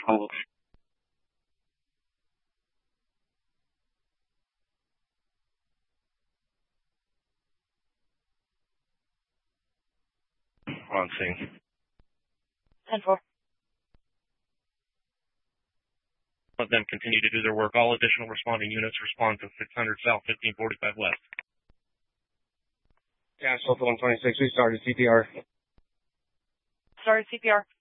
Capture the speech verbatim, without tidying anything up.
Hold. On scene. ten four. Let them continue to do their work. All additional responding units respond to six hundred South, fifteen forty-five West. Dash Delta one twenty-six, we started C P R. Started C P R.